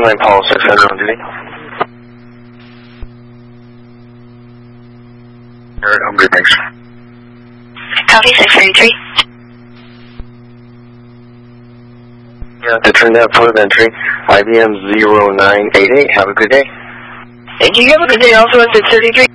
9 Paul 600 on duty. Alright, I'm good, thanks. Copy 633. Yeah, to turn that port of entry, IBM 0988. Have a good day. Thank you. Have a good day also at 633.